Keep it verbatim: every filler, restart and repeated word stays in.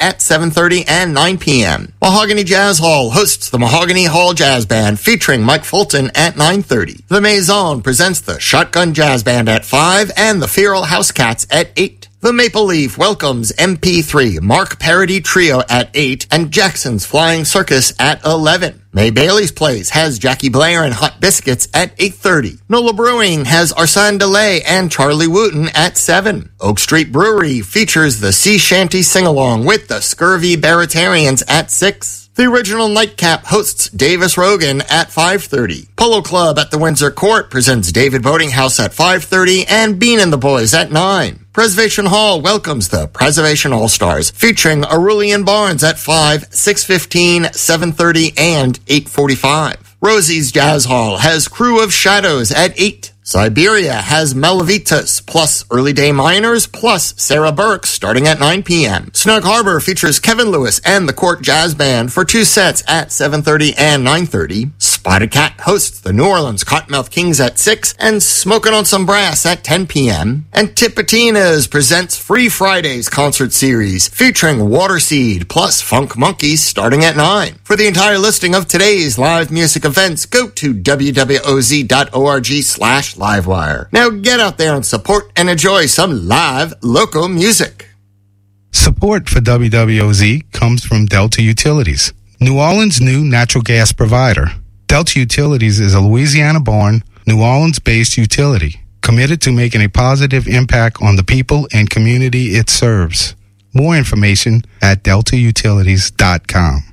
at seven thirty and nine p.m. Mahogany Jazz Hall hosts the Mahogany Hall Jazz Band featuring Mike Fulton at nine thirty. The Maison presents the Shotgun Jazz Band at five and the Feral House Cats at eight. The Maple Leaf welcomes M P three, Mark Parody Trio at eight, and Jackson's Flying Circus at eleven. May Bailey's Place has Jackie Blair and Hot Biscuits at eight thirty. Nola Brewing has Arsène Delay and Charlie Wooten at seven. Oak Street Brewery features the Sea Shanty Sing-Along with the Scurvy Baritarians at six. The Original Nightcap hosts Davis Rogan at five thirty. Polo Club at the Windsor Court presents David Boating House at five thirty and Bean and the Boys at nine. Preservation Hall welcomes the Preservation All-Stars featuring Aurelian Barnes at five, six fifteen, seven thirty, and eight forty-five. Rosie's Jazz Hall has Crew of Shadows at eight. Siberia has Melavitas plus Early Day Miners plus Sarah Burke starting at nine p.m. Snug Harbor features Kevin Lewis and the Court Jazz Band for two sets at seven thirty and nine thirty. Spotted Cat hosts the New Orleans Cottonmouth Kings at six and Smokin' on Some Brass at ten p.m. And Tipitina's presents Free Fridays concert series featuring Waterseed plus Funk Monkeys starting at nine. For the entire listing of today's live music events, go to w w o z dot org slash livewire. Now get out there and support and enjoy some live local music. Support for W W O Z comes from Delta Utilities, New Orleans' new natural gas provider. Delta Utilities is a Louisiana-born, New Orleans-based utility committed to making a positive impact on the people and community it serves. More information at delta utilities dot com.